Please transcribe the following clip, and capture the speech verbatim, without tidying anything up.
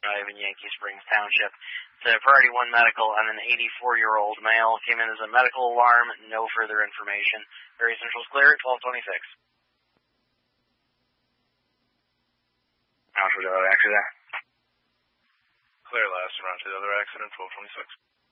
Drive in Yankee Springs Township. It's a Priority one medical, and an eighty-four-year-old male came in as a medical alarm. No further information. Area Central's clear at twelve twenty-six. How much was the other accident? Clear last around to the other accident, twelve twenty-six.